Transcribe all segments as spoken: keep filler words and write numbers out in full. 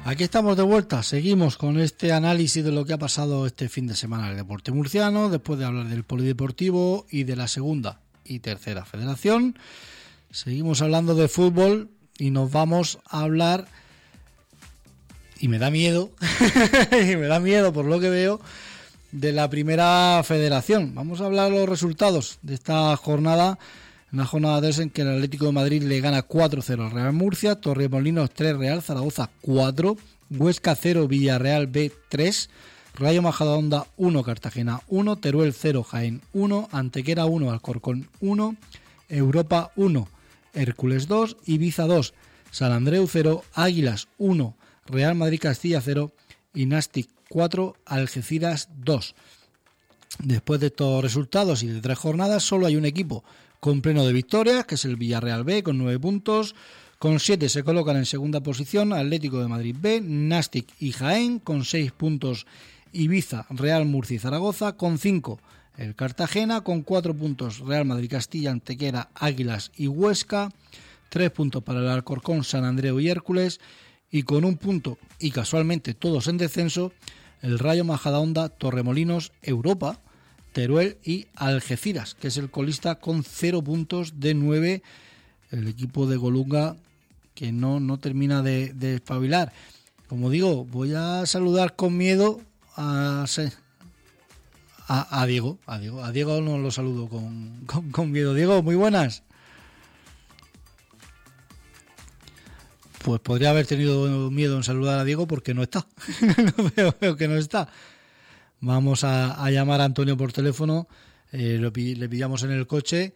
Aquí estamos de vuelta, seguimos con este análisis de lo que ha pasado este fin de semana en el deporte murciano, después de hablar del polideportivo y de la segunda y tercera federación. Seguimos hablando de fútbol y nos vamos a hablar, y me da miedo, y me da miedo por lo que veo, de la primera federación. Vamos a hablar de los resultados de esta jornada. Una jornada tres en que el Atlético de Madrid le gana cuatro cero al Real Murcia, Torremolinos tres, Real Zaragoza cuatro, Huesca cero, Villarreal B tres, Rayo Majadahonda uno, Cartagena uno, Teruel cero, Jaén uno, Antequera uno, Alcorcón uno, Europa uno, Hércules dos, Ibiza dos, San Andreu cero, Águilas uno, Real Madrid Castilla cero y Nastic cuatro, Algeciras dos. Después de estos resultados y de tres jornadas, solo hay un equipo con pleno de victorias, que es el Villarreal B, con nueve puntos. Con siete se colocan en segunda posición Atlético de Madrid B, Nastic y Jaén. Con seis puntos Ibiza, Real Murcia y Zaragoza. Con cinco el Cartagena. Con cuatro puntos Real Madrid Castilla, Antequera, Águilas y Huesca. tres puntos para el Alcorcón, San Andreu y Hércules. Y con un punto, y casualmente todos en descenso, el Rayo Majadahonda, Torremolinos, Europa, Teruel y Algeciras, que es el colista con cero puntos de nueve. El equipo de Golunga que no, no termina de, de espabilar. Como digo, voy a saludar con miedo a, a, a Diego. A Diego, a Diego no lo saludo con, con, con miedo. Diego, muy buenas. Pues podría haber tenido miedo en saludar a Diego porque no está. veo, veo que no está. Vamos a, a llamar a Antonio por teléfono, eh, lo, le pillamos en el coche.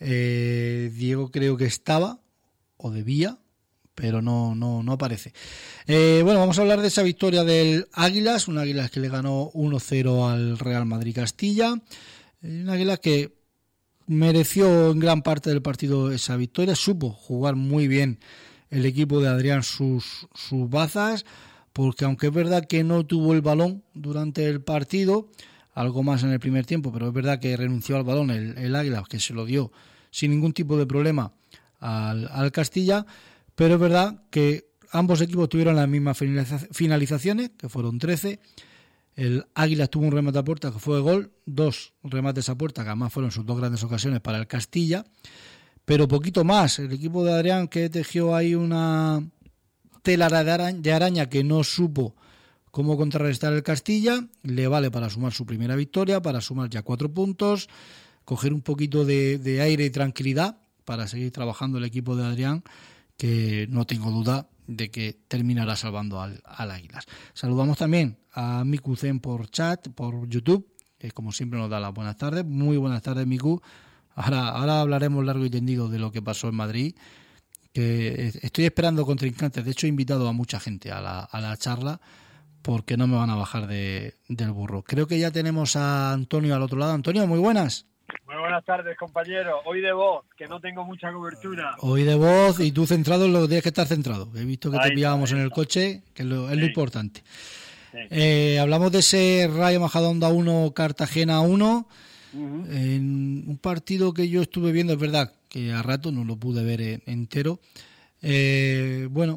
eh, Diego creo que estaba, o debía, pero no, no, no aparece. Eh, bueno, vamos a hablar de esa victoria del Águilas, un Águilas que le ganó uno cero al Real Madrid Castilla, eh, un Águilas que mereció en gran parte del partido esa victoria, supo jugar muy bien el equipo de Adrián sus, sus bazas, porque aunque es verdad que no tuvo el balón durante el partido, algo más en el primer tiempo, pero es verdad que renunció al balón el, el Águila, que se lo dio sin ningún tipo de problema al, al Castilla, pero es verdad que ambos equipos tuvieron las mismas finalizaciones, que fueron trece. El Águila tuvo un remate a puerta que fue gol, dos remates a puerta que además fueron sus dos grandes ocasiones para el Castilla, pero poquito más. El equipo de Adrián, que tejió ahí una tela de araña que no supo cómo contrarrestar el Castilla, le vale para sumar su primera victoria, para sumar ya cuatro puntos, coger un poquito de, de aire y tranquilidad para seguir trabajando el equipo de Adrián, que no tengo duda de que terminará salvando al, al Águilas. Saludamos también a Miku Zen por chat, por YouTube, que como siempre nos da las buenas tardes. Muy buenas tardes, Miku. Ahora, ahora hablaremos largo y tendido de lo que pasó en Madrid, que estoy esperando contrincantes. De hecho, he invitado a mucha gente a la, a la charla porque no me van a bajar de, del burro. Creo que ya tenemos a Antonio al otro lado. Antonio, muy buenas. Muy buenas tardes, compañero. Hoy de voz, que no tengo mucha cobertura. Hoy de voz y tú centrado en lo que tienes que estar centrado. He visto que ahí te pillábamos en el coche, que es lo, es sí. lo importante. Sí. Eh, hablamos de ese Rayo Majadahonda uno, Cartagena uno. Uh-huh. En un partido que yo estuve viendo, es verdad que a rato no lo pude ver entero. Eh, bueno,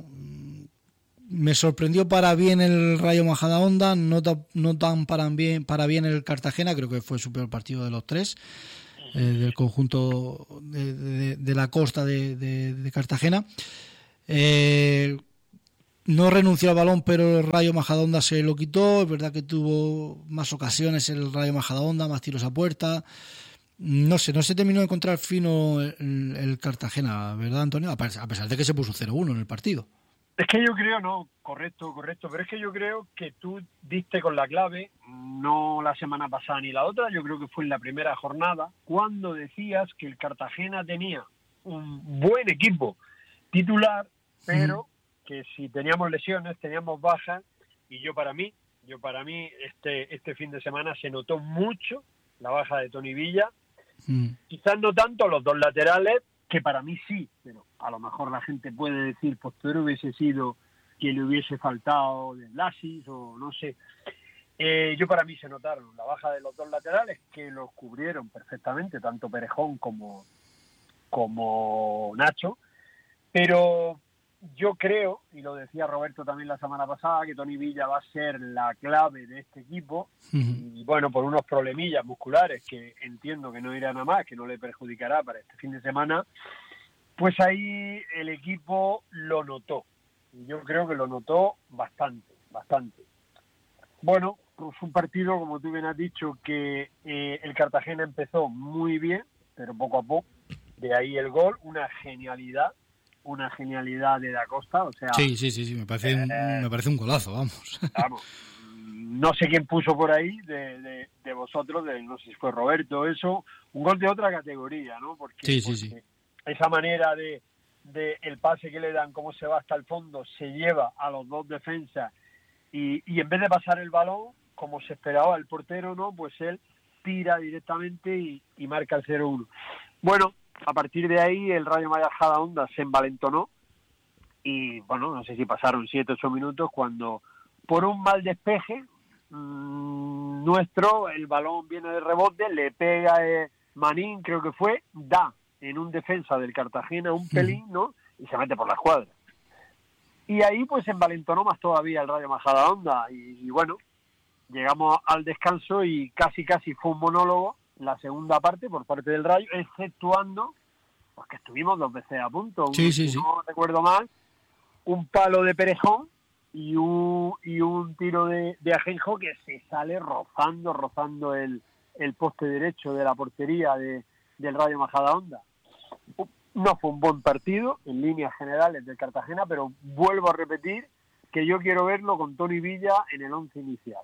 me sorprendió para bien el Rayo Majadahonda, no, ta, no tan para bien, para bien el Cartagena. Creo que fue su peor partido de los tres, eh, del conjunto de, de, de la costa de, de, de Cartagena. Eh, no renunció al balón, pero el Rayo Majadahonda se lo quitó. Es verdad que tuvo más ocasiones el Rayo Majadahonda, más tiros a puerta. No sé, no se terminó de encontrar fino el, el Cartagena, ¿verdad, Antonio? A pesar de que se puso cero uno en el partido. Es que yo creo, no, correcto, correcto, pero es que yo creo que tú diste con la clave, no la semana pasada ni la otra, yo creo que fue en la primera jornada, cuando decías que el Cartagena tenía un buen equipo titular, pero mm. que si teníamos lesiones, teníamos bajas, y yo para mí, yo para mí este este fin de semana se notó mucho la baja de Tony Villa, mm. quizás no tanto los dos laterales, que para mí sí, pero a lo mejor la gente puede decir, pues pero hubiese sido que le hubiese faltado de Lasis o no sé. Eh, yo para mí se notaron la baja de los dos laterales, que los cubrieron perfectamente, tanto Perejón como, como Nacho, pero yo creo, y lo decía Roberto también la semana pasada, que Toni Villa va a ser la clave de este equipo. Uh-huh. Y bueno, por unos problemillas musculares que entiendo que no irán a más, que no le perjudicará para este fin de semana, pues ahí el equipo lo notó. Y yo creo que lo notó bastante, bastante. Bueno, pues un partido, como tú bien has dicho, que eh, el Cartagena empezó muy bien, pero poco a poco, de ahí el gol, una genialidad, una genialidad de Da Costa, o sea... Sí, sí, sí, sí me parece, eh, un, me parece un golazo, vamos. Vamos, no sé quién puso por ahí de, de, de vosotros, de, no sé si fue Roberto, eso, un gol de otra categoría, ¿no? Porque, sí, sí, porque sí. esa manera de, de el pase que le dan, cómo se va hasta el fondo, se lleva a los dos defensas y, y en vez de pasar el balón, como se esperaba el portero, ¿no? Pues él tira directamente y, y marca el cero uno. Bueno, a partir de ahí el Rayo Majadahonda se envalentonó y, bueno, no sé si pasaron siete, ocho minutos cuando por un mal despeje mmm, nuestro, el balón viene de rebote, le pega eh, Manín, creo que fue, da en un defensa del Cartagena un pelín, ¿no? Y se mete por la escuadra. Y ahí pues se envalentonó más todavía el Rayo Majadahonda y, y bueno, llegamos al descanso y casi casi fue un monólogo la segunda parte por parte del Rayo, exceptuando pues que estuvimos dos veces a punto. Sí, un, sí, si sí. no recuerdo mal, un palo de Perejón y un, y un tiro de, de Ajenjo que se sale rozando, rozando el, el poste derecho de la portería de, del Rayo Majadahonda. No fue un buen partido en líneas generales del Cartagena, pero vuelvo a repetir que yo quiero verlo con Toni Villa en el once inicial.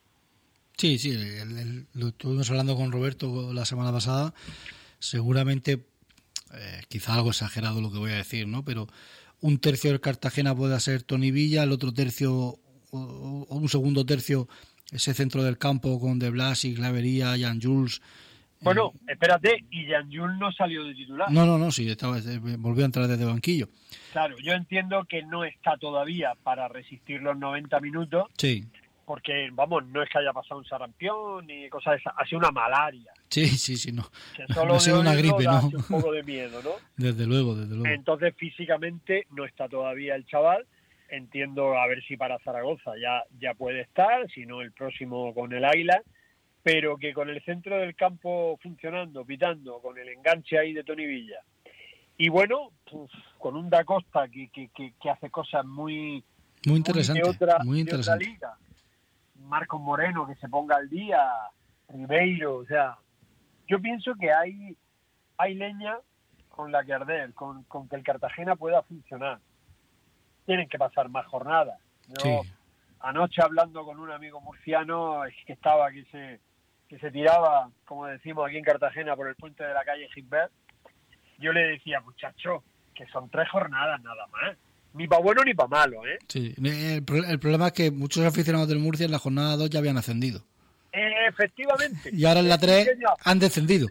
Sí, sí, el, el, lo estuvimos hablando con Roberto la semana pasada. Seguramente, eh, quizá algo exagerado lo que voy a decir, ¿no? Pero un tercio del Cartagena pueda ser Toni Villa, el otro tercio, o, o un segundo tercio, ese centro del campo con De Blasi, Clavería, Jan Jules. Bueno, eh, espérate, y Jan Jules no salió de titular. No, no, no, sí, estaba, volvió a entrar desde banquillo. Claro, yo entiendo que no está todavía para resistir los noventa minutos. Sí. Porque, vamos, no es que haya pasado un sarampión ni cosas de esas, ha sido una malaria. Sí, sí, sí, no. Que solo no ha sido una gripe, ¿no? Un poco de miedo, ¿no? Desde luego, desde luego. Entonces, físicamente no está todavía el chaval. Entiendo a ver si para Zaragoza ya, ya puede estar, si no el próximo con el Águila. Pero que con el centro del campo funcionando, pitando, con el enganche ahí de Toni Villa. Y bueno, pues, con un Da Costa que, que, que, que hace cosas muy... Muy interesante, muy, de otra, muy interesante. De otra liga. Marcos Moreno que se ponga al día, Ribeiro, o sea, yo pienso que hay hay leña con la que arder, con, con que el Cartagena pueda funcionar. Tienen que pasar más jornadas. Yo sí. Anoche hablando con un amigo murciano es que estaba que se que se tiraba, como decimos aquí en Cartagena, por el puente de la calle Gilbert, yo le decía, muchacho, que son tres jornadas nada más. Ni para bueno ni para malo, ¿eh? Sí, el, el problema es que muchos aficionados del Murcia en la jornada dos ya habían ascendido. Eh, efectivamente. Y ahora en la tres han descendido.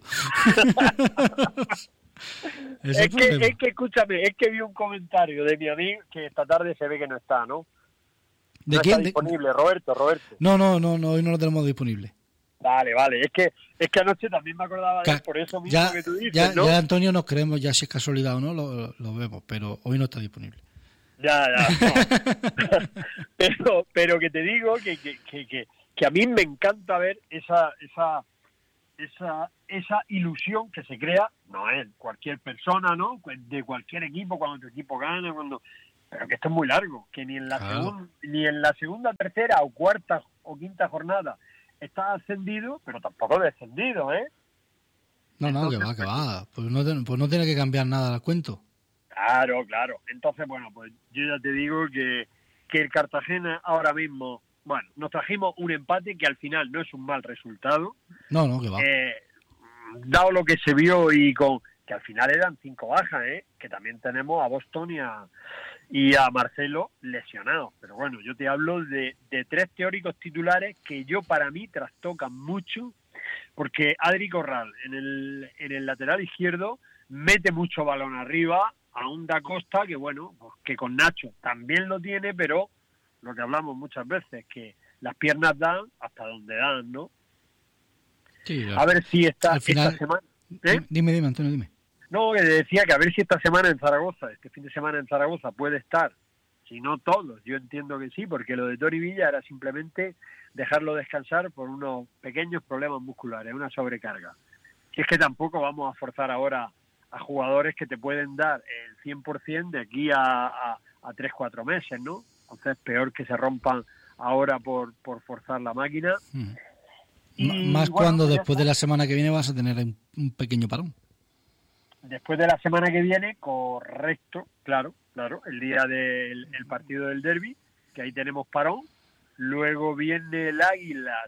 es, es, que, es que, escúchame, es que vi un comentario de mi amigo que esta tarde se ve que no está, ¿no? ¿De no quién? Está disponible, de... Roberto, Roberto. No, no, no, no, hoy no lo tenemos disponible. Vale, vale, es que es que anoche también me acordaba de él, por eso mismo ya, que tú dices, ya, ¿no? Ya, Antonio, nos creemos, ya si es casualidad o no, lo, lo vemos, pero hoy no está disponible. Ya, ya. No. pero, pero que te digo que, que, que, que, que a mí me encanta ver esa, esa, esa, esa ilusión que se crea, no es cualquier persona, ¿no? De cualquier equipo, cuando tu equipo gana, cuando, pero que esto es muy largo, que ni en la claro. segunda, ni en la segunda, tercera o cuarta o quinta jornada está ascendido, pero tampoco descendido, ¿eh? No, Entonces, no, que va, que va. Pues no, pues no tiene que cambiar nada el cuento. Claro, claro. Entonces, bueno, pues yo ya te digo que, que el Cartagena ahora mismo, bueno, nos trajimos un empate que al final no es un mal resultado. No, no, que va. Eh, dado lo que se vio y con que al final eran cinco bajas, ¿eh? Que también tenemos a Boston y a, y a Marcelo lesionados. Pero bueno, yo te hablo de, de tres teóricos titulares que yo para mí trastocan mucho, porque Adri Corral en el, en el lateral izquierdo mete mucho balón arriba, a un Da Costa que bueno, pues que con Nacho también lo tiene, pero lo que hablamos muchas veces, que las piernas dan hasta donde dan, ¿no? Sí, a ver si esta, al final, esta semana... ¿eh? Dime, dime, Antonio, dime. No, que decía que a ver si esta semana en Zaragoza, este fin de semana en Zaragoza puede estar, si no todos, yo entiendo que sí, porque lo de Toni Villa era simplemente dejarlo descansar por unos pequeños problemas musculares, una sobrecarga. Si es que tampoco vamos a forzar ahora a jugadores que te pueden dar el cien por ciento de aquí a, a, a tres, cuatro meses, ¿no? Entonces, peor que se rompan ahora por, por forzar la máquina. Mm. Y, Más bueno, cuando pues después de la semana que viene vas a tener un, un pequeño parón. Después de la semana que viene, correcto, claro, claro, el día del el partido del derbi, que ahí tenemos parón. Luego viene el Águilas,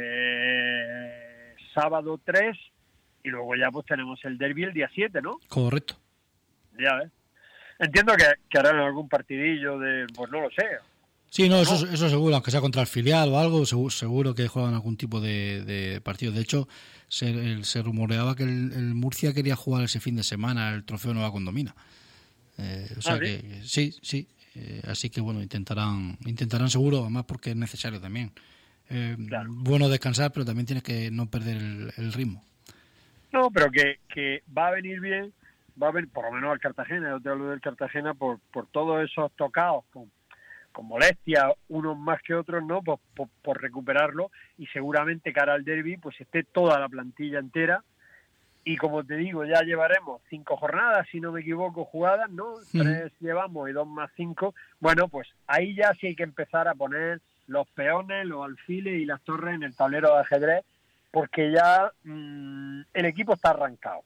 eh, sábado tres, y luego ya pues tenemos el derbi el día siete, ¿no? Correcto. Ya ves. Entiendo que, que harán algún partidillo de, pues no lo sé. Sí, no, eso, eso seguro, aunque sea contra el filial o algo, seguro, seguro que juegan algún tipo de, de partido. De hecho, se, el, se rumoreaba que el, el Murcia quería jugar ese fin de semana el trofeo Nueva Condomina. Eh, o sea ¿Ah, sí? que sí, sí. Eh, así que bueno, intentarán intentarán seguro, además porque es necesario también. Eh, Claro. Bueno descansar, pero también tienes que no perder el, el ritmo. No, pero que, que va a venir bien, va a venir por lo menos al Cartagena, yo te hablo del Cartagena por, por todos esos tocados con, con molestia, unos más que otros, ¿no? Por, por, por recuperarlo, y seguramente cara al derbi pues esté toda la plantilla entera, y como te digo, ya llevaremos cinco jornadas, si no me equivoco, jugadas, ¿no? Tres llevamos y dos más cinco. Bueno, pues ahí ya sí hay que empezar a poner los peones, los alfiles y las torres en el tablero de ajedrez, porque ya mmm, el equipo está arrancado.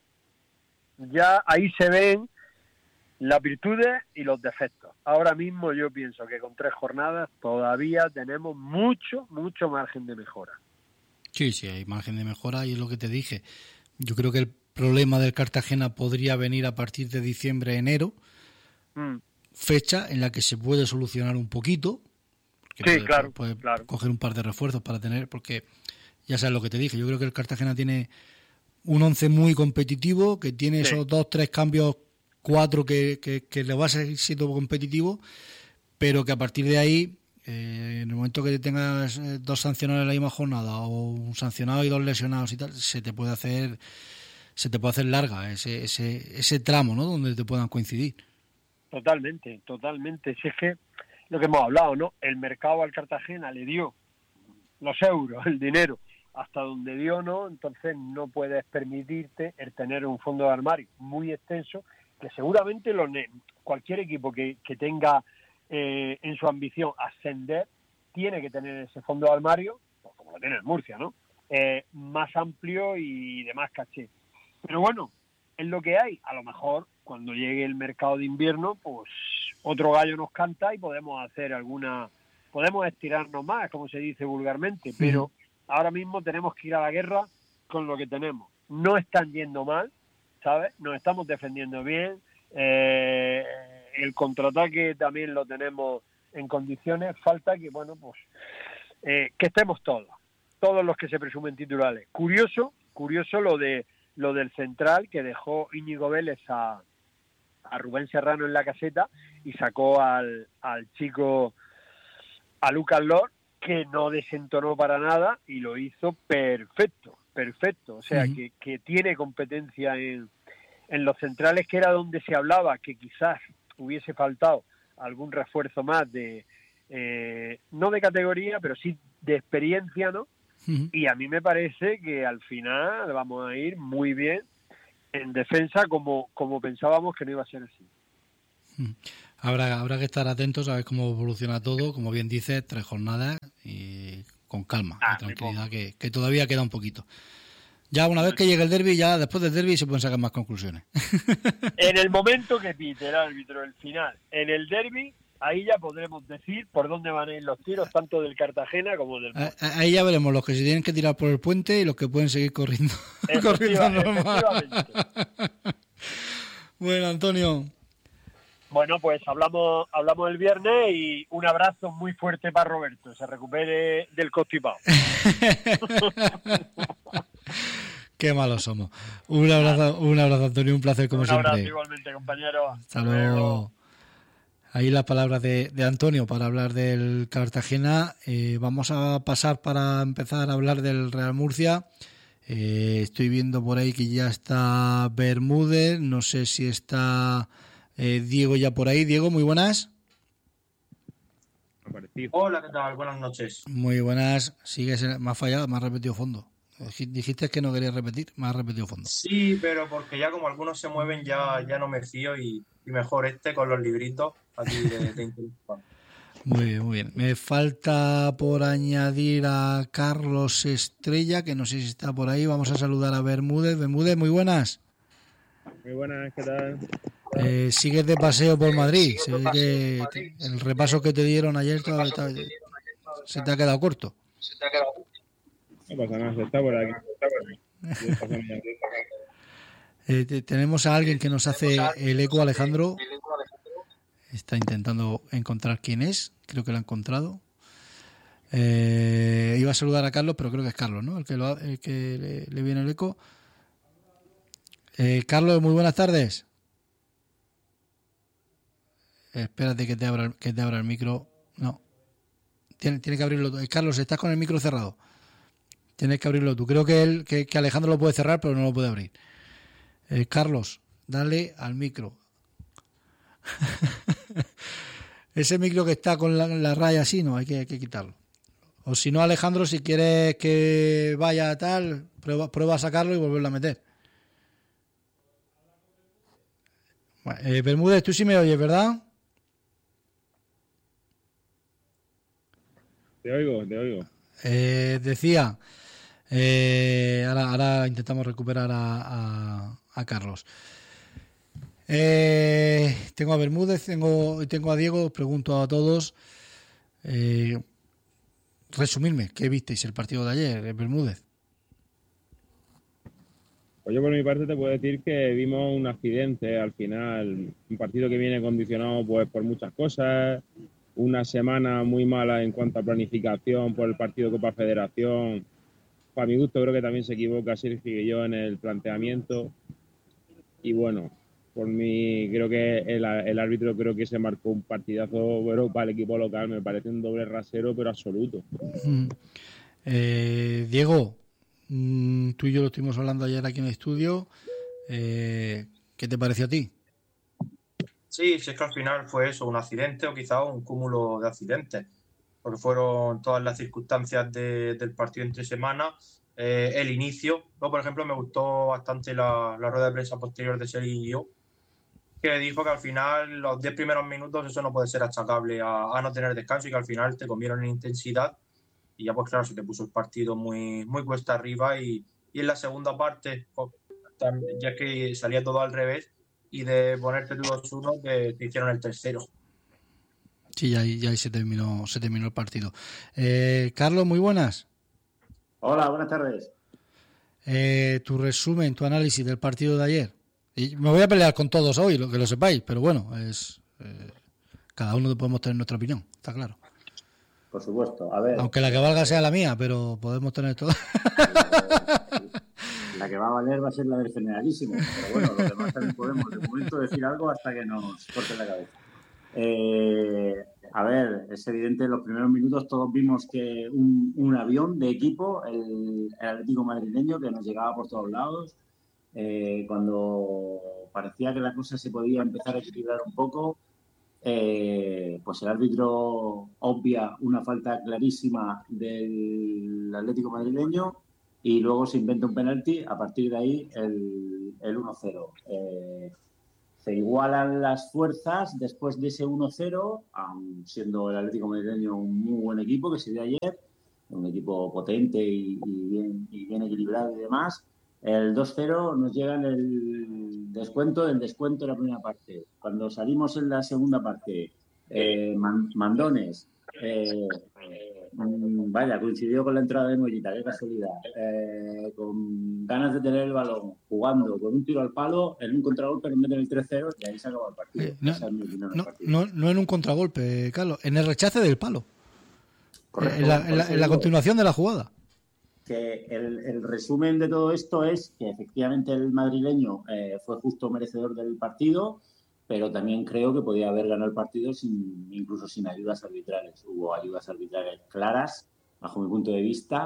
Ya ahí se ven las virtudes y los defectos. Ahora mismo yo pienso que con tres jornadas todavía tenemos mucho, mucho margen de mejora. Sí, sí, hay margen de mejora, y es lo que te dije. Yo creo que el problema del Cartagena podría venir a partir de diciembre, enero, mm. fecha en la que se puede solucionar un poquito. Sí, puede, claro, puede claro. coger un par de refuerzos para tener, porque ya sabes lo que te dije, yo creo que el Cartagena tiene un once muy competitivo, que tiene sí. esos dos, tres cambios, cuatro que, que, que le va a seguir siendo competitivo, pero que a partir de ahí, eh, en el momento que tengas dos sancionados en la misma jornada, o un sancionado y dos lesionados y tal, se te puede hacer se te puede hacer larga ese ese ese tramo, ¿no? Donde te puedan coincidir. Totalmente, totalmente. Si es que lo que hemos hablado, ¿no? El mercado al Cartagena le dio los euros, el dinero, hasta donde dio, ¿no? Entonces no puedes permitirte el tener un fondo de armario muy extenso, que seguramente lo ne- cualquier equipo que, que tenga eh, en su ambición ascender, tiene que tener ese fondo de armario, pues como lo tiene el Murcia, ¿no? Eh, más amplio y de más caché. Pero bueno, es lo que hay. A lo mejor cuando llegue el mercado de invierno, pues otro gallo nos canta y podemos hacer alguna, podemos estirarnos más, como se dice vulgarmente, pero sí. Ahora mismo tenemos que ir a la guerra con lo que tenemos. No están yendo mal, ¿sabes? Nos estamos defendiendo bien, eh, el contraataque también lo tenemos en condiciones, falta que, bueno, pues eh, que estemos todos, todos los que se presumen titulares. Curioso, curioso lo de lo del central que dejó Íñigo Vélez a, a Rubén Serrano en la caseta y sacó al, al chico, a Lucas Lor, que no desentonó para nada y lo hizo perfecto, perfecto. O sea, uh-huh. que, que tiene competencia en, en los centrales, que era donde se hablaba que quizás hubiese faltado algún refuerzo más de, eh, no de categoría, pero sí de experiencia, ¿no? Uh-huh. Y a mí me parece que al final vamos a ir muy bien en defensa, como, como pensábamos que no iba a ser así. Uh-huh. Habrá, habrá que estar atentos a ver cómo evoluciona todo, como bien dices, tres jornadas y con calma, ah, y tranquilidad, que, que todavía queda un poquito. Ya una vez que llegue el derbi, ya después del derbi se pueden sacar más conclusiones. En el momento que pite el árbitro el final, en el derbi, ahí ya podremos decir por dónde van a ir los tiros, tanto del Cartagena como del Murcia. Ahí ya veremos los que se tienen que tirar por el puente y los que pueden seguir corriendo. Efectiva, corriendo efectivamente. Bueno, Antonio. Bueno, pues hablamos hablamos el viernes y un abrazo muy fuerte para Roberto. Se recupere del constipado. Qué malos somos. Un abrazo, un abrazo, Antonio, un placer como un siempre. Un abrazo igualmente, compañero. Hasta luego. Ahí las palabras de, de Antonio para hablar del Cartagena. Eh, vamos a pasar para empezar a hablar del Real Murcia. Eh, estoy viendo por ahí que ya está Bermúdez, no sé si está eh, Diego ya por ahí. Diego, muy buenas. Hola, ¿qué tal? Buenas noches. Muy buenas. Sigues, me ha fallado, me ha repetido fondo. Dijiste que no querías repetir, me ha repetido fondo. Sí, pero porque ya como algunos se mueven ya, ya no me fío y, y mejor este con los libritos aquí de, de intelectual. Muy bien, muy bien. Me falta por añadir a Carlos Estrella, que no sé si está por ahí. Vamos a saludar a Bermúdez. Bermúdez, muy buenas. Muy buenas, ¿qué tal? Eh, sigues de paseo por Madrid. Se ve que te, el repaso que te dieron ayer todo, está, se te ha quedado corto. No pasa nada, se está por aquí. Está por aquí. Eh, te, tenemos a alguien que nos hace el eco, Alejandro. Está intentando encontrar quién es. Creo que lo ha encontrado. Eh, iba a saludar a Carlos, pero creo que es Carlos, ¿no? El que, lo, el que le, le viene el eco. Eh, Carlos, muy buenas tardes. Espérate que te abra, que te abra el micro. No. Tiene, tiene que abrirlo. Carlos, estás con el micro cerrado. Tienes que abrirlo tú. Creo que él, que, que Alejandro lo puede cerrar, pero no lo puede abrir. Eh, Carlos, dale al micro. Ese micro que está con la, la raya así, no, hay que, hay que quitarlo. O si no, Alejandro, si quieres que vaya a tal, prueba, prueba a sacarlo y volverlo a meter. Bueno, eh, Bermúdez, tú sí me oyes, ¿verdad? Te oigo, te oigo. Eh, decía, eh, ahora, ahora intentamos recuperar a, a, a Carlos. Eh, tengo a Bermúdez, tengo, tengo a Diego, os pregunto a todos. Eh, resumirme, ¿qué visteis el partido de ayer, Bermúdez? Pues yo por mi parte te puedo decir que vimos un accidente al final, un partido que viene condicionado pues por muchas cosas, una semana muy mala en cuanto a planificación por el partido Copa Federación. Para mi gusto creo que también se equivoca Sergio Guillón en el planteamiento y bueno, por mí creo que el, el árbitro creo que se marcó un partidazo bueno, para el equipo local, me parece un doble rasero pero absoluto. Mm. Eh, Diego, mm, tú y yo lo estuvimos hablando ayer aquí en el estudio, eh, ¿qué te pareció a ti? Sí, si es que al final fue eso, un accidente o quizá un cúmulo de accidentes, porque fueron todas las circunstancias de, del partido entre semana, eh, el inicio. Yo, por ejemplo, me gustó bastante la, la rueda de prensa posterior de Sergio, que dijo que al final los diez primeros minutos eso no puede ser achacable a, a no tener descanso y que al final te comieron en intensidad y ya pues claro, se te puso el partido muy, muy cuesta arriba y, y en la segunda parte, ya que salía todo al revés y de ponerte dos uno que te hicieron el tercero. Sí, ya ahí, ya ahí se terminó, se terminó el partido. Eh, Carlos, muy buenas. Hola, buenas tardes. Eh, tu resumen, tu análisis del partido de ayer. Y me voy a pelear con todos hoy, lo que lo sepáis, pero bueno, es eh, cada uno podemos tener nuestra opinión, está claro. Por supuesto, a ver. Aunque la que valga sea la mía, pero podemos tener todo. La que va a valer va a ser la del generalísimo, pero bueno, los demás también podemos de momento decir algo hasta que nos corten la cabeza. Eh, a ver, es evidente, en los primeros minutos todos vimos que un, un avión de equipo, el, el Atlético madrileño, que nos llegaba por todos lados. Eh, cuando parecía que la cosa se podía empezar a equilibrar un poco, eh, pues el árbitro obvia una falta clarísima del Atlético madrileño y luego se inventa un penalti. A partir de ahí el, el uno cero. Eh, se igualan las fuerzas después de ese uno cero, aun siendo el Atlético madrileño un muy buen equipo que se dio ayer, un equipo potente y, y, bien, y bien equilibrado y demás. El dos cero nos llega en el descuento del descuento de la primera parte. Cuando salimos en la segunda parte, eh, man, Mandones, eh, eh, vaya, coincidió con la entrada de Mollita, qué casualidad, eh, con ganas de tener el balón, jugando con un tiro al palo, en un contragolpe nos meten el tres cero y ahí se acabó el partido. Eh, no, Esa es mi opinión del no, partido. no, no en un contragolpe, Carlos, en el rechace del palo. Correcto, en, la, en, la, en la continuación de la jugada. Que el, el resumen de todo esto es que efectivamente el madrileño eh, fue justo merecedor del partido, pero también creo que podía haber ganado el partido sin, incluso sin ayudas arbitrales. Hubo ayudas arbitrales claras, bajo mi punto de vista,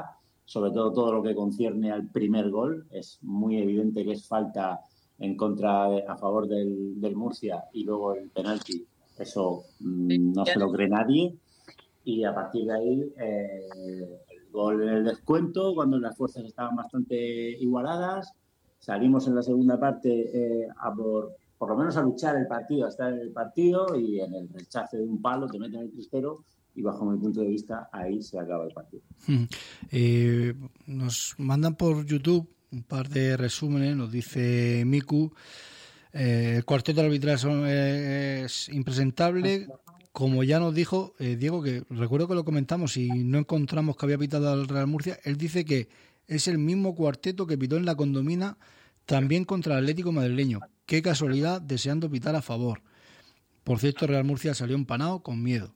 sobre todo todo lo que concierne al primer gol. Es muy evidente que es falta en contra, de, a favor del, del Murcia, y luego el penalti, eso mmm, no se lo cree nadie. Y a partir de ahí, eh, el gol en el descuento, cuando las fuerzas estaban bastante igualadas. Salimos en la segunda parte eh, a por, por lo menos a luchar el partido, a estar en el partido, y en el rechace de un palo te meten el cristero, y bajo mi punto de vista ahí se acaba el partido. Eh, nos mandan por YouTube un par de resúmenes. Nos dice Miku, eh, el cuarteto arbitral son, eh, es impresentable. Como ya nos dijo eh, Diego, que recuerdo que lo comentamos y no encontramos que había pitado al Real Murcia, él dice que es el mismo cuarteto que pitó en la Condomina también contra el Atlético madrileño. Qué casualidad, deseando pitar a favor. Por cierto, Real Murcia salió empanado con miedo.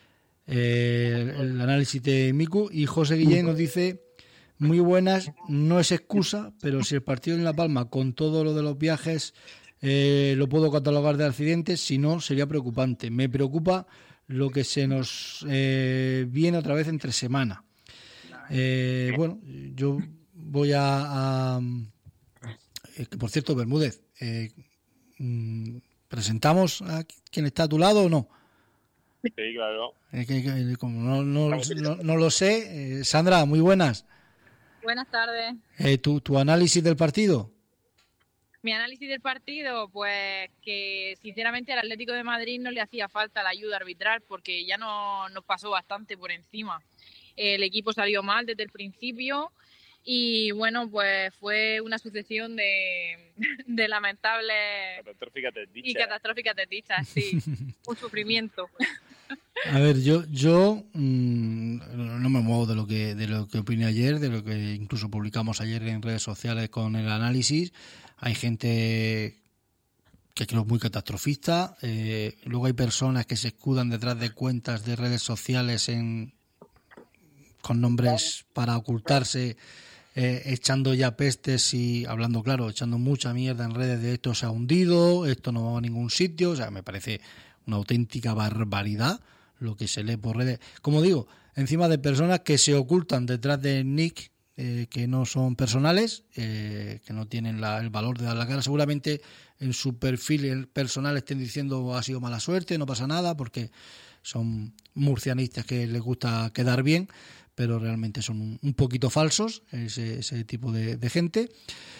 Eh, el, el análisis de Miku. Y José Guillén nos dice, muy buenas, no es excusa, pero si el partido en La Palma, con todo lo de los viajes, eh, lo puedo catalogar de accidentes, si no, sería preocupante. Me preocupa lo que se nos eh, viene otra vez entre semana. Eh, bueno, yo voy a... a eh, por cierto, Bermúdez, eh, ¿presentamos a quien está a tu lado o no? Sí, claro. Eh, que, que, como no, no, no, no lo sé. Eh, Sandra, muy buenas. Buenas tardes. Eh, ¿tu, ¿Tu análisis del partido? Mi análisis del partido, pues que sinceramente al Atlético de Madrid no le hacía falta la ayuda arbitral, porque ya no, nos pasó bastante por encima. El equipo salió mal desde el principio y bueno, pues fue una sucesión de, de lamentables catastróficas desdichas. y catastróficas desdichas, sí, un sufrimiento. A ver, yo yo mmm, no me muevo de lo que de lo que opiné ayer, de lo que incluso publicamos ayer en redes sociales con el análisis. Hay gente que creo muy catastrofista, eh, luego hay personas que se escudan detrás de cuentas de redes sociales en con nombres para ocultarse, eh, echando ya pestes y hablando claro, echando mucha mierda en redes de esto se ha hundido, esto no va a ningún sitio. O sea, me parece una auténtica barbaridad lo que se lee por redes. Como digo, encima de personas que se ocultan detrás de nick eh, que no son personales, eh, que no tienen la, el valor de dar la cara. Seguramente en su perfil personal estén diciendo ha sido mala suerte, no pasa nada, porque son murcianistas que les gusta quedar bien, pero realmente son un, un poquito falsos, ese, ese tipo de, de gente.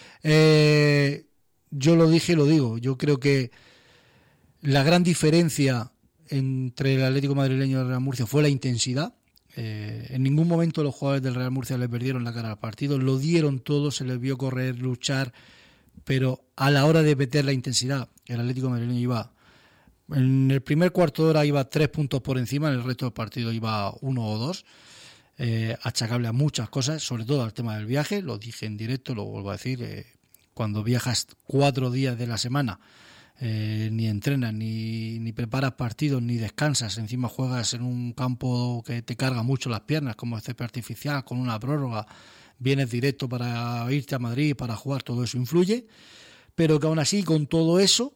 Eh, yo lo dije y lo digo, yo creo que la gran diferencia entre el Atlético madrileño y el Real Murcia fue la intensidad. Eh, en ningún momento los jugadores del Real Murcia le perdieron la cara al partido, lo dieron todo, se les vio correr, luchar, pero a la hora de meter la intensidad, el Atlético madrileño iba, en el primer cuarto de hora iba tres puntos por encima, en el resto del partido iba uno o dos. Eh, achacable a muchas cosas, sobre todo al tema del viaje. Lo dije en directo, lo vuelvo a decir, eh, cuando viajas cuatro días de la semana, eh, ni entrenas, ni, ni preparas partidos, ni descansas, encima juegas en un campo que te carga mucho las piernas, como el césped artificial, con una prórroga, vienes directo para irte a Madrid, para jugar, todo eso influye, pero que aún así, con todo eso,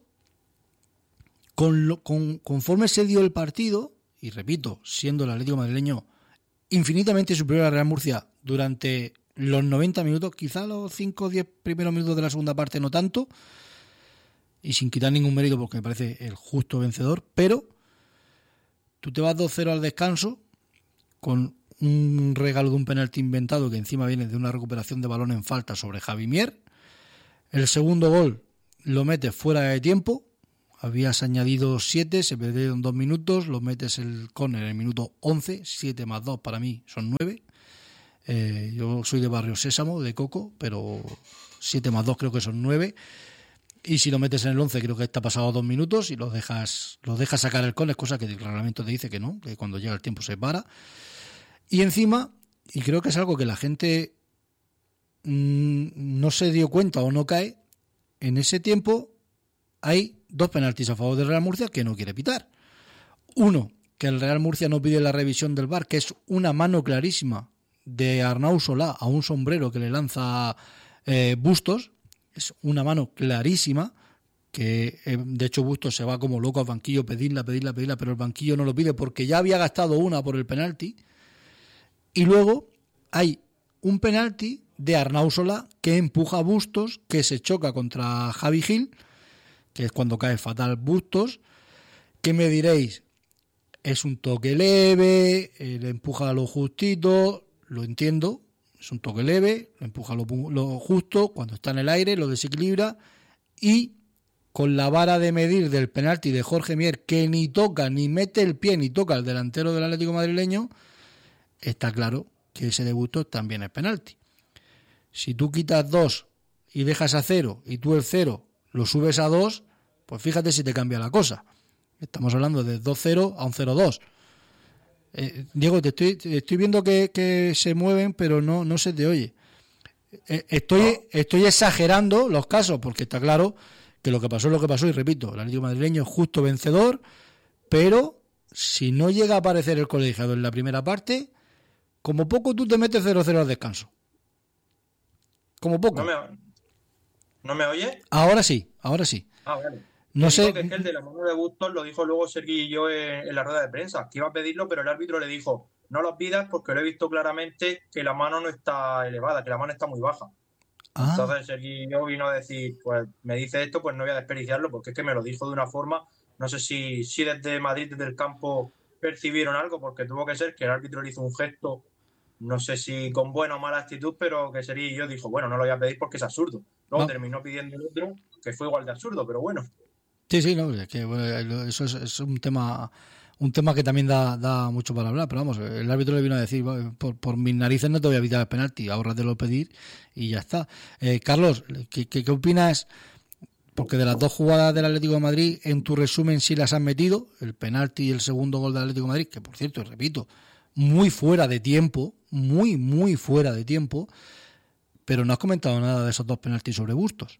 con, lo, con conforme se dio el partido, y repito, siendo el Atlético madrileño infinitamente superior a Real Murcia durante los noventa minutos, quizá los cinco o diez primeros minutos de la segunda parte no tanto, y sin quitar ningún mérito porque me parece el justo vencedor, pero tú te vas dos cero al descanso con un regalo de un penalti inventado que encima viene de una recuperación de balón en falta sobre Javi Mier. El segundo gol lo metes fuera de tiempo, habías añadido siete, se perdieron dos minutos, lo metes el córner en el minuto once, siete más dos para mí son nueve. Eh, yo soy de Barrio Sésamo, de Coco, pero siete más dos creo que son nueve. Y si lo metes en el once creo que está pasado dos minutos y lo dejas, lo dejas sacar el córner, cosa que el reglamento te dice que no, que cuando llega el tiempo se para. Y encima, y creo que es algo que la gente mmm, no se dio cuenta o no cae, en ese tiempo hay dos penaltis a favor del Real Murcia que no quiere pitar. Uno, que el Real Murcia no pide la revisión del V A R, que es una mano clarísima de Arnau Solá a un sombrero que le lanza eh, Bustos. Es una mano clarísima, que eh, de hecho Bustos se va como loco al banquillo, pedirla, pedirla, pedirla, pero el banquillo no lo pide porque ya había gastado una por el penalti. Y luego hay un penalti de Arnau Solá que empuja a Bustos, que se choca contra Javi Gil, que es cuando cae fatal Bustos, que me diréis, es un toque leve, eh, le empuja a lo justito, lo entiendo, es un toque leve, lo empuja a lo, lo justo, cuando está en el aire lo desequilibra, y con la vara de medir del penalti de Jorge Mier, que ni toca, ni mete el pie, ni toca al delantero del Atlético madrileño, está claro que ese de Bustos también es penalti. Si tú quitas dos y dejas a cero, y tú el cero lo subes a dos, pues fíjate si te cambia la cosa. Estamos hablando de dos cero a un cero dos. Eh, Diego, te estoy, te estoy viendo que, que se mueven, pero no, no se te oye. Eh, estoy, estoy exagerando los casos, porque está claro que lo que pasó es lo que pasó, y repito, el Atlético madrileño es justo vencedor, pero si no llega a aparecer el colegiado en la primera parte, como poco tú te metes cero cero al descanso. Como poco. ¿No me, ¿no me oye? Ahora sí, ahora sí. Ah, vale. No sé. Que es que el de la mano de Bustos lo dijo luego Sergi y yo en, en la rueda de prensa, que iba a pedirlo, pero el árbitro le dijo, no lo pidas porque lo he visto claramente que la mano no está elevada, que la mano está muy baja. Ah. Entonces Sergi y yo vino a decir, pues me dice esto, pues no voy a desperdiciarlo, porque es que me lo dijo de una forma, no sé si, si desde Madrid, desde el campo, percibieron algo, porque tuvo que ser que el árbitro le hizo un gesto, no sé si con buena o mala actitud, pero que Sergi y yo dijo, bueno, no lo voy a pedir porque es absurdo. Luego no. Terminó pidiendo el otro, que fue igual de absurdo, pero bueno. Sí, sí, no, es que bueno, eso es, es un tema un tema que también da, da mucho para hablar, pero vamos, el árbitro le vino a decir, por, por mis narices no te voy a evitar el penalti, ahórratelo pedir y ya está. Eh, Carlos, ¿qué, qué, ¿qué opinas? Porque de las dos jugadas del Atlético de Madrid, en tu resumen sí las han metido, el penalti y el segundo gol del Atlético de Madrid, que por cierto, repito, muy fuera de tiempo, muy, muy fuera de tiempo, pero no has comentado nada de esos dos penaltis sobre Bustos.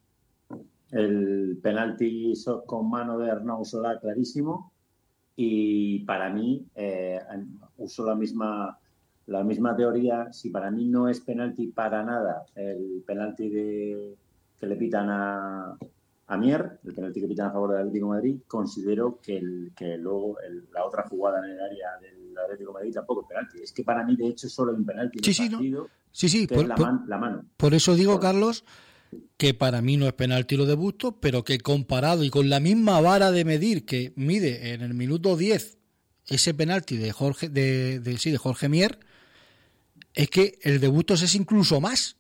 El penalti con mano de Arnau Solá clarísimo, y para mí eh, uso la misma la misma teoría. Si para mí no es penalti para nada el penalti de, que le pitan a, a Mier, el penalti que pitan a favor del Atlético de Madrid, considero que, el, que luego el, la otra jugada en el área del Atlético de Madrid tampoco es penalti. Es que para mí de hecho solo hay un penalti en sí, el sí, partido, ¿no? sí, sí, que por, es la, por, man, la mano. Por eso digo, por, Carlos, que para mí no es penalti lo de Bustos, pero que comparado y con la misma vara de medir que mide en el minuto diez ese penalti de Jorge de, de sí de Jorge Mier, es que el de Bustos es incluso más.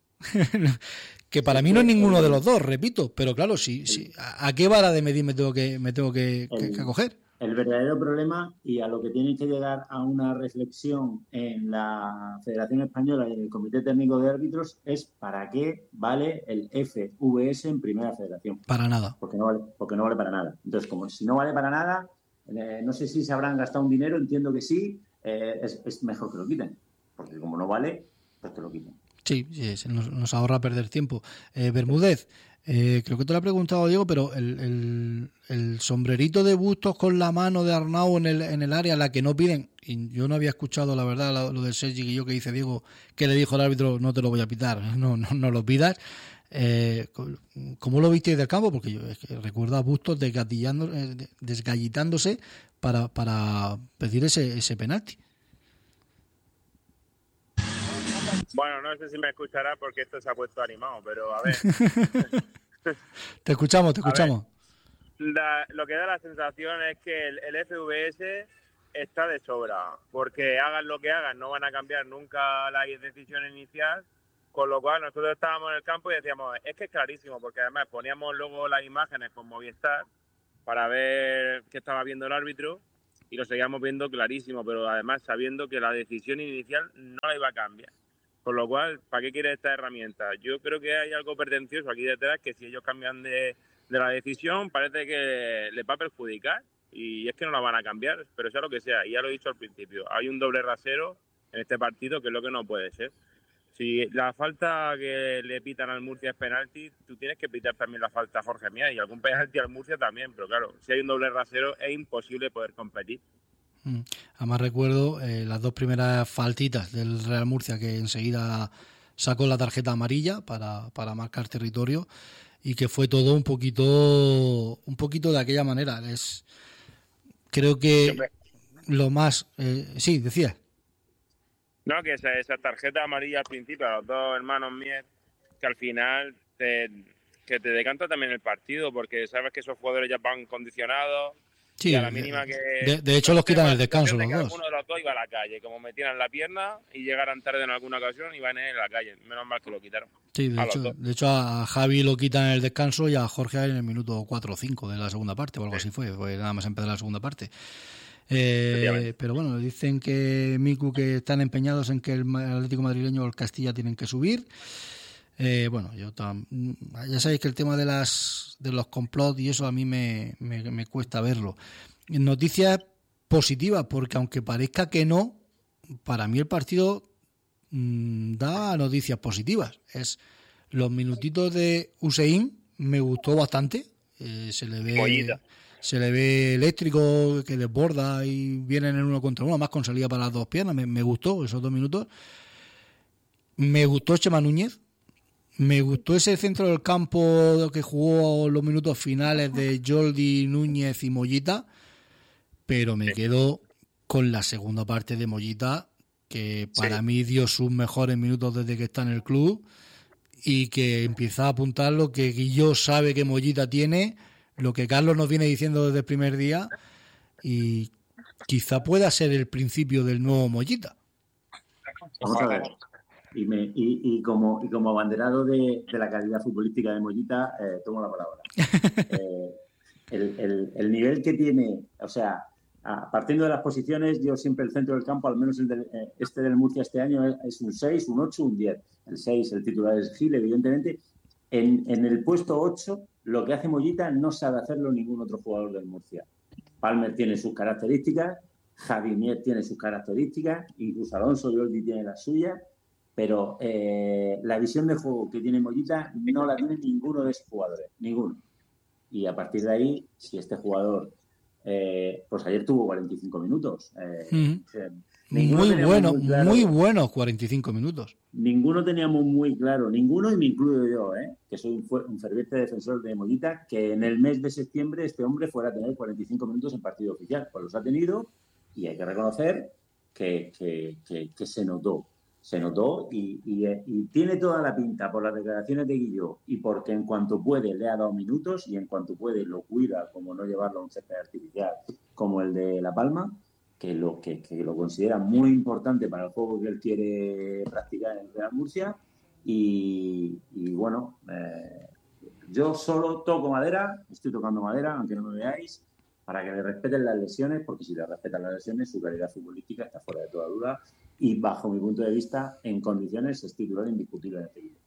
Que para mí no es ninguno de los dos, repito, pero claro, sí, sí, ¿a qué vara de medir me tengo que me tengo que, que, que acoger? El verdadero problema, y a lo que tiene que llegar a una reflexión en la Federación Española y en el Comité Técnico de Árbitros, es para qué vale el F V S en Primera Federación. Para nada. Porque no vale, porque no vale para nada. Entonces, como si no vale para nada, eh, no sé si se habrán gastado un dinero, entiendo que sí, eh, es, es mejor que lo quiten. Porque como no vale, pues que lo quiten. Sí, sí, nos, nos ahorra perder tiempo. Eh, Bermúdez, eh, creo que te lo he preguntado, Diego, pero el, el, el sombrerito de Bustos con la mano de Arnau en el, en el área, la que no piden, y yo no había escuchado, la verdad, lo, lo de Sergi y yo que dice Diego, que le dijo al árbitro, no te lo voy a pitar, no, no, no lo pidas. Eh, ¿Cómo lo visteis del campo? Porque yo es que recuerdo a Bustos desgatillando, eh, desgallitándose para, para pedir ese, ese penalti. Bueno, no sé si me escuchará porque esto se ha puesto animado, pero a ver. Te escuchamos, te escuchamos. Ver, la, lo que da la sensación es que el, el F V S está de sobra, porque hagan lo que hagan, no van a cambiar nunca la decisión inicial, con lo cual nosotros estábamos en el campo y decíamos, es que es clarísimo, porque además poníamos luego las imágenes con Movistar para ver qué estaba viendo el árbitro y lo seguíamos viendo clarísimo, pero además sabiendo que la decisión inicial no la iba a cambiar. Con lo cual, ¿para qué quiere esta herramienta? Yo creo que hay algo pretencioso aquí detrás, que si ellos cambian de, de la decisión, parece que les va a perjudicar. Y es que no la van a cambiar, pero sea lo que sea. Y ya lo he dicho al principio, hay un doble rasero en este partido, que es lo que no puede ser. Si la falta que le pitan al Murcia es penalti, tú tienes que pitar también la falta a Jorge Mier y algún penalti al Murcia también. Pero claro, si hay un doble rasero, es imposible poder competir. Además recuerdo eh, las dos primeras faltitas del Real Murcia, que enseguida sacó la tarjeta amarilla para, para marcar territorio, y que fue todo un poquito un poquito de aquella manera. Es creo que lo más eh, sí, decía. No, que esa, esa tarjeta amarilla al principio a los dos hermanos Mier, que al final te, que te decanta también el partido, porque sabes que esos jugadores ya van condicionados. Sí, y a la mínima que... de, de hecho los quitan el descanso los que dos. Alguno de los dos iba a la calle, como metieran la pierna y llegaran tarde en alguna ocasión, iban en la calle. Menos mal que lo quitaron. Sí, de, hecho, de hecho a Javi lo quitan en el descanso y a Jorge en el minuto cuatro o cinco de la segunda parte, o algo sí. así fue, fue nada más empezar la segunda parte. Eh, pero bueno, dicen que Miku que están empeñados en que el Atlético madrileño o el Castilla tienen que subir. Eh, bueno, yo tam, ya sabéis que el tema de las de los complots y eso a mí me, me, me cuesta verlo. Noticias positivas, porque aunque parezca que no, para mí el partido mmm, da noticias positivas. Es los minutitos de Hussein, me gustó bastante. Eh, se le ve Mollita. Se le ve eléctrico, que desborda y vienen en uno contra uno, más con salida para las dos piernas. Me, me gustó esos dos minutos. Me gustó Chema Núñez. Me gustó ese centro del campo que jugó los minutos finales de Jordi, Núñez y Mollita, pero me quedo con la segunda parte de Mollita, que para sí. mí dio sus mejores minutos desde que está en el club y que empieza a apuntar lo que Guilló sabe que Mollita tiene, lo que Carlos nos viene diciendo desde el primer día, y quizá pueda ser el principio del nuevo Mollita. Vamos a ver. Y, me, y, y, como, y como abanderado de, de la calidad futbolística de Mollita, eh, tomo la palabra. Eh, el, el, el nivel que tiene, o sea, a, partiendo de las posiciones, yo siempre el centro del campo, al menos el del, este del Murcia este año, es, es un seis, un ocho, un diez. El seis, el titular es Gil, evidentemente. En, en el puesto ocho, lo que hace Mollita no sabe hacerlo ningún otro jugador del Murcia. Palmer tiene sus características, Javi Mier tiene sus características, incluso Alonso Jordi tiene las suyas. Pero eh, la visión de juego que tiene Mollita no la tiene ninguno de esos jugadores, ninguno. Y a partir de ahí, si este jugador, eh, pues ayer tuvo cuarenta y cinco minutos. Eh, mm. eh, muy bueno, muy, claro, muy buenos cuarenta y cinco minutos. Ninguno teníamos muy claro, ninguno, y me incluyo yo, eh, que soy un, un ferviente defensor de Mollita, que en el mes de septiembre este hombre fuera a tener cuarenta y cinco minutos en partido oficial. Pues los ha tenido y hay que reconocer que, que, que, que se notó. Se notó y, y, y tiene toda la pinta por las declaraciones de Guilló y porque en cuanto puede le ha dado minutos y en cuanto puede lo cuida, como no llevarlo a un césped artificial como el de La Palma, que lo, que, que lo considera muy importante para el juego que él quiere practicar en el Real Murcia. Y, y bueno, eh, yo solo toco madera, estoy tocando madera, aunque no me veáis, para que le respeten las lesiones, porque si le respetan las lesiones, su calidad futbolística está fuera de toda duda. Y bajo mi punto de vista, en condiciones, es titular indiscutible en este equipo.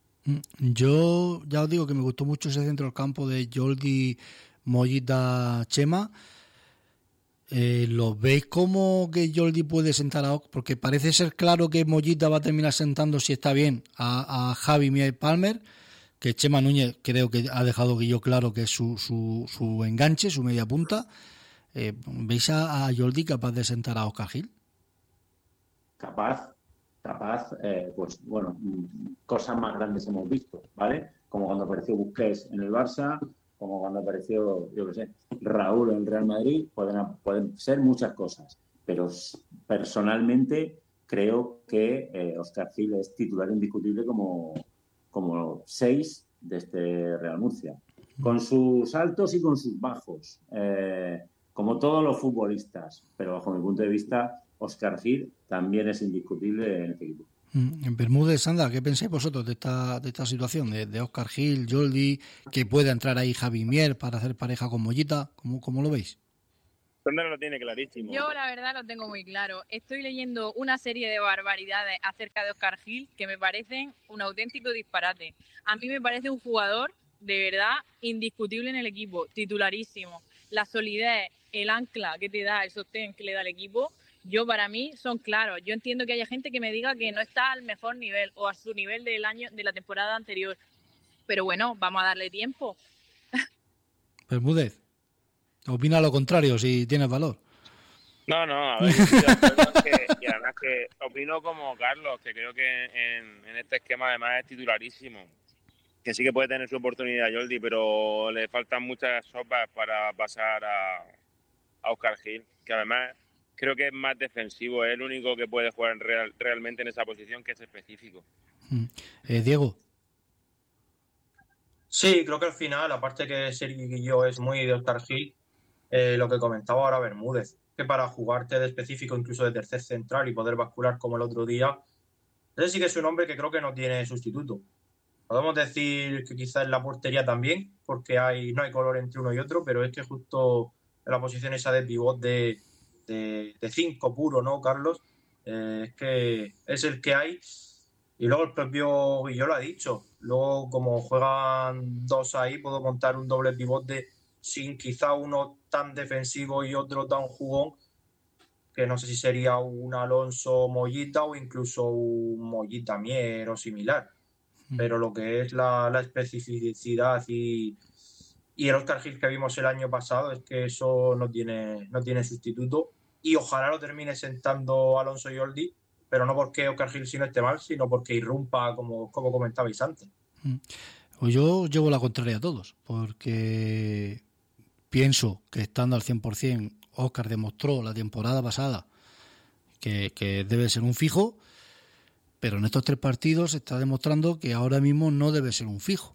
Yo ya os digo que me gustó mucho ese centro del campo de Jordi, Mollita, Chema. Eh, ¿Los veis como que Jordi puede sentar a Oscar? Porque parece ser claro que Mollita va a terminar sentando, si está bien, a, a Javi Mier Palmer, que Chema Núñez creo que ha dejado Guilló claro que es su, su, su enganche, su media punta. Eh, ¿Veis a, a Jordi capaz de sentar a Oscar Gil? Capaz, capaz, eh, pues bueno, cosas más grandes hemos visto, ¿vale? Como cuando apareció Busquets en el Barça, como cuando apareció, yo qué sé, Raúl en el Real Madrid, pueden, pueden ser muchas cosas, pero personalmente creo que eh, Oscar Gil es titular indiscutible como, como seis de este Real Murcia, con sus altos y con sus bajos, eh, como todos los futbolistas, pero bajo mi punto de vista, Oscar Gil también es indiscutible en este equipo. En Bermúdez, Sandra, ¿qué pensáis vosotros de esta de esta situación de, de Oscar Gil, Jordi, que pueda entrar ahí Javi Mier para hacer pareja con Mollita? ¿Cómo, cómo lo veis? Sandra lo tiene clarísimo. Yo la verdad lo tengo muy claro. Estoy leyendo una serie de barbaridades acerca de Oscar Gil que me parecen un auténtico disparate. A mí me parece un jugador de verdad indiscutible en el equipo, titularísimo. La solidez, el ancla que te da, el sostén que le da el equipo, yo para mí son claros. Yo entiendo que haya gente que me diga que no está al mejor nivel o a su nivel del año de la temporada anterior. Pero bueno, vamos a darle tiempo. Bermúdez, opina lo contrario si tienes valor. No, no, a ver, yo estoy de acuerdo que, y además que opino como Carlos, que creo que en, en este esquema además es titularísimo. Que sí que puede tener su oportunidad Jordi, pero le faltan muchas sopas para pasar a, a Oscar Gil, que además creo que es más defensivo, es el único que puede jugar en real, realmente en esa posición, que es específico. Eh, Diego. Sí, creo que al final, aparte que Sergi Guilló es muy de Oscar Gil, eh, lo que comentaba ahora Bermúdez, que para jugarte de específico, incluso de tercer central y poder bascular como el otro día, ese sí que es un hombre que creo que no tiene sustituto. Podemos decir que quizás en la portería también, porque hay no hay color entre uno y otro, pero es que justo en la posición esa de pivot de, de, de cinco puro, ¿no, Carlos? Eh, es que es el que hay. Y luego el propio Guilló lo ha dicho. Luego, como juegan dos ahí, puedo montar un doble pivote sin quizá uno tan defensivo y otro tan jugón, que no sé si sería un Alonso Mollita o incluso un Mollita Mier o similar. Mm. Pero lo que es la, la especificidad y, y el Oscar Gil que vimos el año pasado es que eso no tiene, no tiene sustituto. Y ojalá lo termine sentando Alonso Yoldi, pero no porque Oscar Gil sí no esté mal, sino porque irrumpa, como, como comentabais antes. Pues yo llevo la contraria a todos, porque pienso que estando al cien por ciento, Oscar demostró la temporada pasada que, que debe ser un fijo, pero en estos tres partidos se está demostrando que ahora mismo no debe ser un fijo.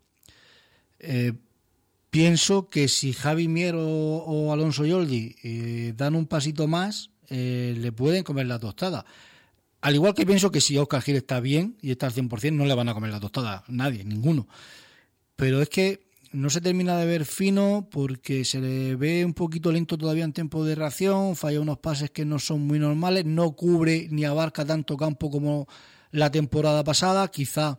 Eh, pienso que si Javi Mier o, o Alonso Yoldi eh, dan un pasito más, eh, le pueden comer la tostada. Al igual que pienso que si Oscar Gil está bien y está al cien por ciento, no le van a comer la tostada, nadie, ninguno. Pero es que no se termina de ver fino porque se le ve un poquito lento todavía en tiempo de reacción, falla unos pases que no son muy normales, no cubre ni abarca tanto campo como la temporada pasada. Quizá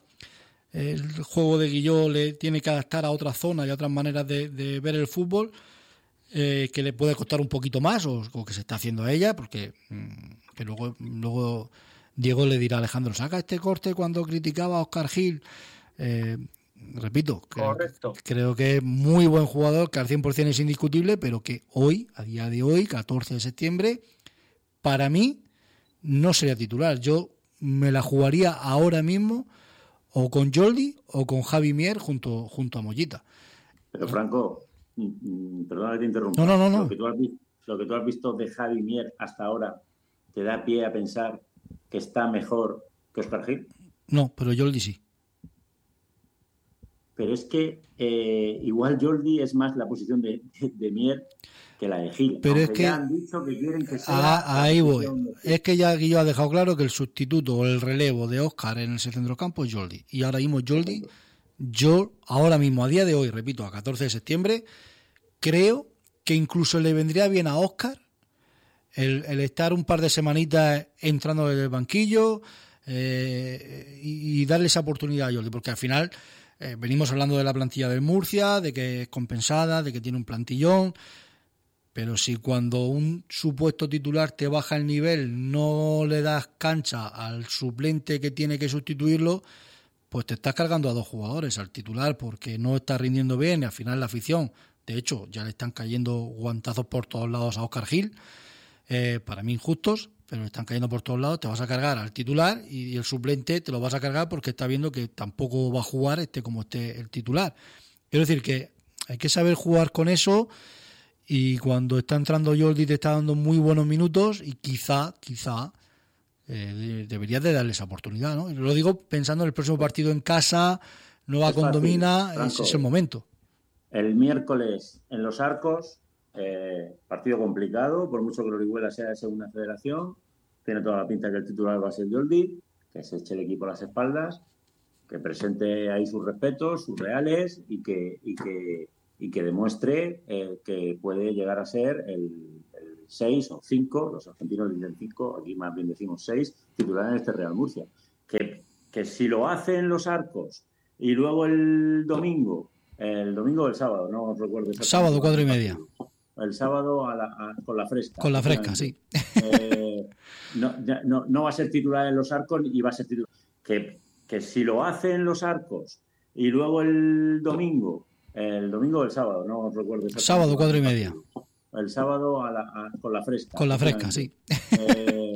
el juego de Guilló le tiene que adaptar a otras zonas y a otras maneras de, de ver el fútbol, eh, que le puede costar un poquito más, o, o que se está haciendo a ella, porque que luego... luego Diego le dirá a Alejandro, saca este corte cuando criticaba a Oscar Gil. Eh, repito, creo, creo que es muy buen jugador, que al cien por ciento es indiscutible, pero que hoy, a día de hoy, catorce de septiembre, para mí no sería titular. Yo me la jugaría ahora mismo o con Yoldi o con Javi Mier junto, junto a Mollita. Pero Franco, perdona que te interrumpa. No, no, no. no. Lo que tú has visto, lo que tú has visto de Javi Mier hasta ahora te da pie a pensar que está mejor que Oscar Gil. No, pero Yoldi sí. Pero es que eh, igual Yoldi es más la posición de, de, de Mier que la de Gil. Pero es que ya han dicho que quieren que sea ah, ahí voy. De... Es que ya Guillo ha dejado claro que el sustituto o el relevo de Oscar en ese centrocampo es Yoldi. Y ahora mismo Yoldi, yo ahora mismo, a día de hoy, repito, a catorce de septiembre, creo que incluso le vendría bien a Oscar El, el estar un par de semanitas entrando desde el banquillo eh, y, y darle esa oportunidad a Yoldi, porque al final eh, venimos hablando de la plantilla del Murcia, de que es compensada, de que tiene un plantillón, pero si cuando un supuesto titular te baja el nivel no le das cancha al suplente que tiene que sustituirlo, pues te estás cargando a dos jugadores, al titular porque no está rindiendo bien y al final la afición, de hecho ya le están cayendo guantazos por todos lados a Oscar Gil. Eh, para mí injustos, pero están cayendo por todos lados. Te vas a cargar al titular y el suplente te lo vas a cargar porque está viendo que tampoco va a jugar este como esté el titular. Quiero decir que hay que saber jugar con eso, y cuando está entrando Yoldi te está dando muy buenos minutos y quizá, quizá eh, deberías de darle esa oportunidad, ¿no? Y lo digo pensando en el próximo partido en casa, Nueva es Condomina, fácil, Franco, es el momento. El miércoles en Los Arcos, Eh, partido complicado, por mucho que el Orihuela sea de segunda federación, tiene toda la pinta que el titular va a ser Yoldi, que se eche el equipo a las espaldas, que presente ahí sus respetos, sus reales y que y que, y que demuestre eh, que puede llegar a ser el, el seis o cinco, los argentinos dicen cinco, aquí más bien decimos seis, titular en este Real Murcia. Que, que si lo hace en Los Arcos y luego el domingo, el domingo o el sábado, no recuerdo exactamente. Sábado, cuatro y media. El sábado a la, a, con la fresca. Con la fresca, sí. Eh, no, no, no va a ser titular en Los Arcos y va a ser titular. Que, que si lo hace en Los Arcos y luego el domingo, el domingo o el sábado, no recuerdo exactamente. Sábado, cuatro y media. El sábado a la, a, con la fresca. Con la fresca, sí. Eh,